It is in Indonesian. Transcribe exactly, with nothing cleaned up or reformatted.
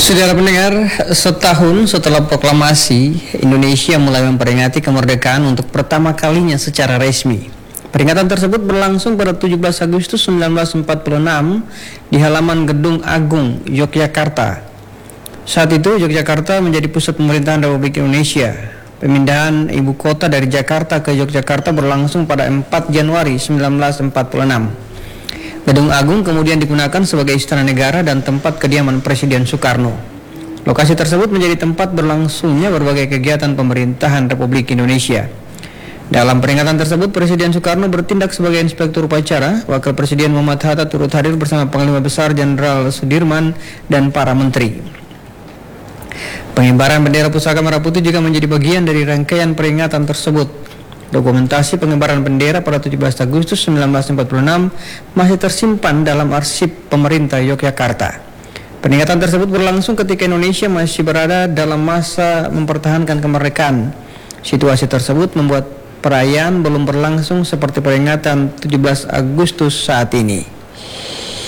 Saudara pendengar, setahun setelah proklamasi, Indonesia mulai memperingati kemerdekaan untuk pertama kalinya secara resmi. Peringatan tersebut berlangsung pada tujuh belas Agustus seribu sembilan ratus empat puluh enam di halaman Gedung Agung, Yogyakarta. Saat itu, Yogyakarta menjadi pusat pemerintahan Republik Indonesia. Pemindahan ibu kota dari Jakarta ke Yogyakarta berlangsung pada empat Januari seribu sembilan ratus empat puluh enam. Gedung Agung kemudian digunakan sebagai istana negara dan tempat kediaman Presiden Soekarno. Lokasi tersebut menjadi tempat berlangsungnya berbagai kegiatan pemerintahan Republik Indonesia. Dalam peringatan tersebut, Presiden Soekarno bertindak sebagai inspektur upacara. Wakil Presiden Muhammad Hatta turut hadir bersama Panglima Besar Jenderal Sudirman dan para menteri. Pengibaran bendera pusaka merah putih juga menjadi bagian dari rangkaian peringatan tersebut. Dokumentasi pengibaran bendera pada tujuh belas Agustus seribu sembilan ratus empat puluh enam masih tersimpan dalam arsip pemerintah Yogyakarta. Peringatan tersebut berlangsung ketika Indonesia masih berada dalam masa mempertahankan kemerdekaan. Situasi tersebut membuat perayaan belum berlangsung seperti peringatan tujuh belas Agustus saat ini.